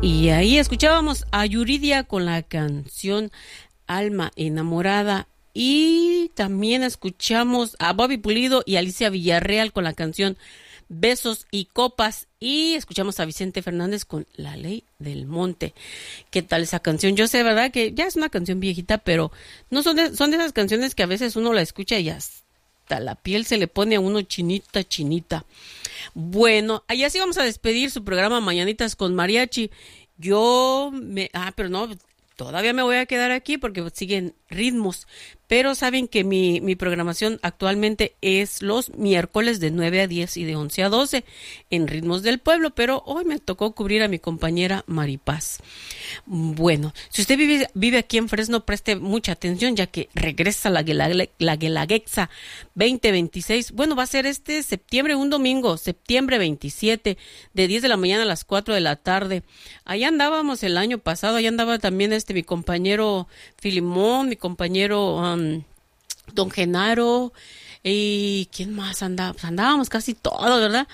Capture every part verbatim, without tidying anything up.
Y ahí escuchábamos a Yuridia con la canción Alma Enamorada. Y también escuchamos a Bobby Pulido y Alicia Villarreal con la canción Besos y Copas. Y escuchamos a Vicente Fernández con La Ley del Monte. ¿Qué tal esa canción? Yo sé, ¿verdad? Que ya es una canción viejita, pero no son de, son de esas canciones que a veces uno la escucha y hasta la piel se le pone a uno chinita, chinita. Bueno, allá sí vamos a despedir su programa Mañanitas con Mariachi. Yo me... Ah, pero no, todavía me voy a quedar aquí porque siguen ritmos. Pero saben que mi, mi programación actualmente es los miércoles de nueve a diez y de once a doce en Ritmos del Pueblo, pero hoy me tocó cubrir a mi compañera Maripaz. Bueno, si usted vive, vive aquí en Fresno, preste mucha atención, ya que regresa la, la, la Guelaguetza veinte veintiséis. Bueno, va a ser este septiembre, un domingo, septiembre veintisiete, de diez de la mañana a las cuatro de la tarde. Allá andábamos el año pasado, allá andaba también este mi compañero Filimón, mi compañero um, Don Genaro, y ¿quién más andaba? Pues andábamos casi todos, ¿verdad?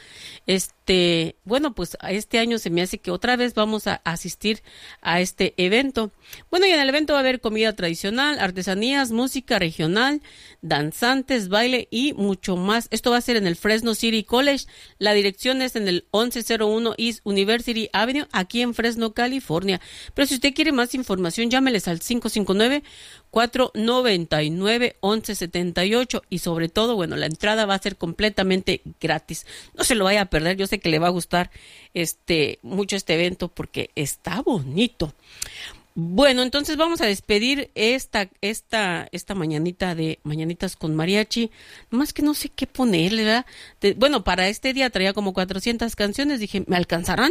Este, bueno, pues este año se me hace que otra vez vamos a asistir a este evento. Bueno, y en el evento va a haber comida tradicional, artesanías, música regional, danzantes, baile y mucho más. Esto va a ser en el Fresno City College. La dirección es en el once cero uno East University Avenue, aquí en Fresno, California. Pero si usted quiere más información, llámeles al cinco cinco nueve, cuatro nueve nueve, once setenta y ocho, y sobre todo, bueno, la entrada va a ser completamente gratis. No se lo vaya a perder, yo sé que le va a gustar este mucho este evento porque está bonito. Bueno, entonces vamos a despedir esta esta esta mañanita de Mañanitas con Mariachi. Más que no sé qué ponerle, ¿verdad? De, bueno, para este día traía como cuatrocientas canciones, dije, ¿me alcanzarán?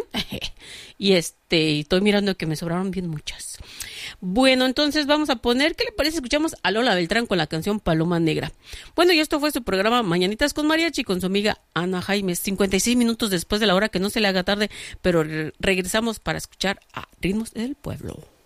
y este, estoy mirando que me sobraron bien muchas. Bueno, entonces vamos a poner, ¿qué le parece? Escuchamos a Lola Beltrán con la canción Paloma Negra. Bueno, y esto fue su programa Mañanitas con Mariachi con su amiga Ana Jaimes, cincuenta y seis minutos después de la hora, que no se le haga tarde, pero re- regresamos para escuchar a Ritmos del Pueblo.